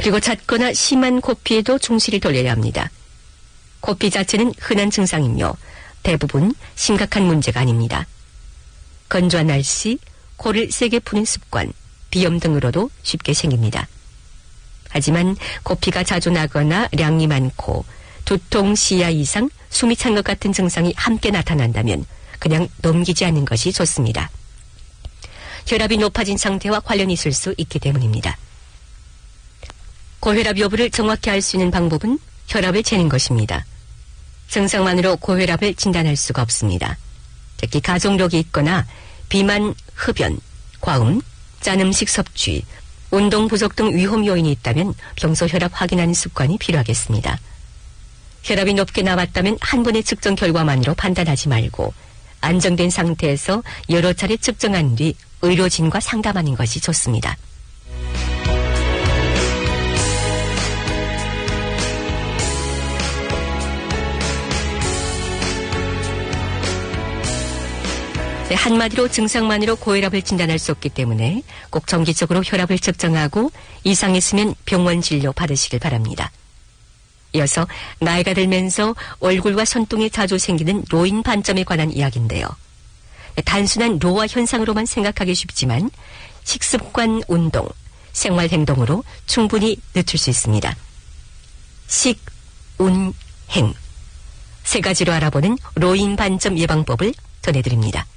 그리고 잦거나 심한 코피에도 중시를 돌려야 합니다. 코피 자체는 흔한 증상이며 대부분 심각한 문제가 아닙니다. 건조한 날씨, 코를 세게 푸는 습관, 비염 등으로도 쉽게 생깁니다. 하지만 코피가 자주 나거나 량이 많고 두통, 시야 이상, 숨이 찬 것 같은 증상이 함께 나타난다면 그냥 넘기지 않는 것이 좋습니다. 혈압이 높아진 상태와 관련이 있을 수 있기 때문입니다. 고혈압 여부를 정확히 알 수 있는 방법은 혈압을 재는 것입니다. 증상만으로 고혈압을 진단할 수가 없습니다. 특히 가족력이 있거나 비만, 흡연, 과음, 짠 음식 섭취, 운동 부족 등 위험 요인이 있다면 평소 혈압 확인하는 습관이 필요하겠습니다. 혈압이 높게 나왔다면 한 번의 측정 결과만으로 판단하지 말고 안정된 상태에서 여러 차례 측정한 뒤 의료진과 상담하는 것이 좋습니다. 한마디로 증상만으로 고혈압을 진단할 수 없기 때문에 꼭 정기적으로 혈압을 측정하고 이상했으면 병원 진료 받으시길 바랍니다. 이어서 나이가 들면서 얼굴과 손등에 자주 생기는 노인 반점에 관한 이야기인데요. 단순한 노화 현상으로만 생각하기 쉽지만 식습관, 운동, 생활 행동으로 충분히 늦출 수 있습니다. 식, 운, 행. 세 가지로 알아보는 노인 반점 예방법을 전해드립니다.